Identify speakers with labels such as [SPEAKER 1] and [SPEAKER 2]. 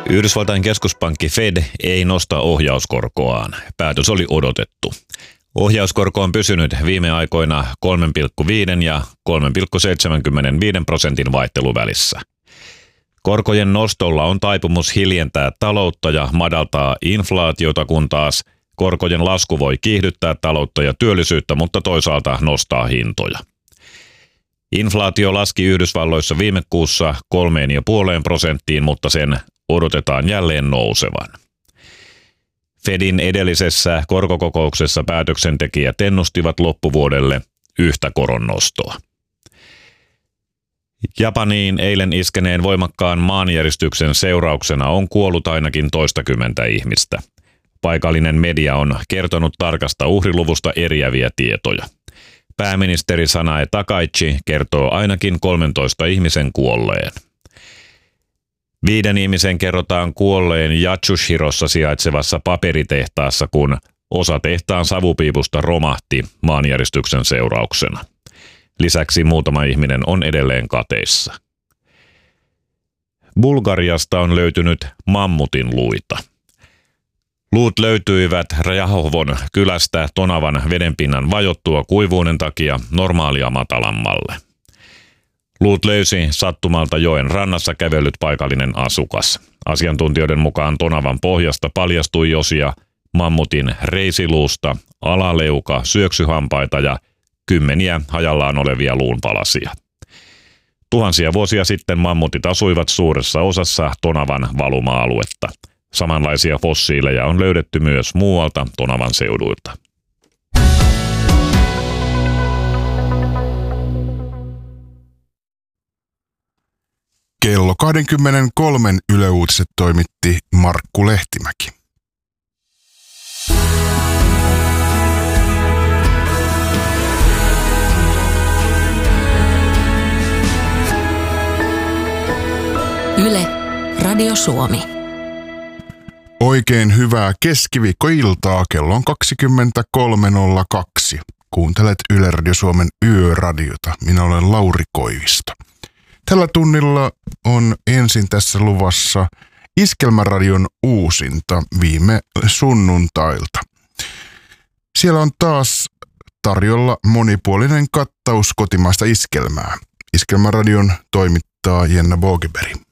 [SPEAKER 1] Yhdysvaltain keskuspankki Fed ei nosta ohjauskorkoaan. Päätös oli odotettu. Ohjauskorko on pysynyt viime aikoina 3,5 ja 3,75% vaihteluvälissä. Korkojen nostolla on taipumus hiljentää taloutta ja madaltaa inflaatiota, kun taas korkojen lasku voi kiihdyttää taloutta ja työllisyyttä, mutta toisaalta nostaa hintoja. Inflaatio laski Yhdysvalloissa viime kuussa 3,5%, mutta sen odotetaan jälleen nousevan. Fedin edellisessä korkokokouksessa päätöksentekijät ennustivat loppuvuodelle yhtä koronnostoa. Japaniin eilen iskeneen voimakkaan maanjäristyksen seurauksena on kuollut ainakin toistakymmentä ihmistä. Paikallinen media on kertonut tarkasta uhriluvusta eriäviä tietoja. Pääministeri Sanae Takaichi kertoo ainakin 13 ihmisen kuolleen. 5 ihmisen kerrotaan kuolleen Yatsushirossa sijaitsevassa paperitehtaassa, kun osa tehtaan savupiipusta romahti maanjäristyksen seurauksena. Lisäksi muutama ihminen on edelleen kateissa. Bulgariasta on löytynyt mammutin luita. Luut löytyivät Rajahovon kylästä Tonavan vedenpinnan vajottua kuivuuden takia normaalia matalammalle. Luut löysi sattumalta joen rannassa kävellyt paikallinen asukas. Asiantuntijoiden mukaan Tonavan pohjasta paljastui osia mammutin reisiluusta, alaleuka, syöksyhampaita ja kymmeniä hajallaan olevia luunpalasia. Tuhansia vuosia sitten mammutit asuivat suuressa osassa Tonavan valuma-aluetta. Samanlaisia fossiileja on löydetty myös muualta Tonavan seuduilta.
[SPEAKER 2] Kello 23 Yle Uutiset toimitti Markku Lehtimäki.
[SPEAKER 3] Yle, Radio Suomi.
[SPEAKER 2] Oikein hyvää keskiviikkoiltaa, kello on 23.02. Kuuntelet Yle Radio Suomen yöradiota. Minä olen Lauri Koivisto. Tällä tunnilla on ensin tässä luvassa Iskelmäradion uusinta viime sunnuntailta. Siellä on taas tarjolla monipuolinen kattaus kotimaista iskelmää. Iskelmäradion toimittaa Jenna Bogeberg.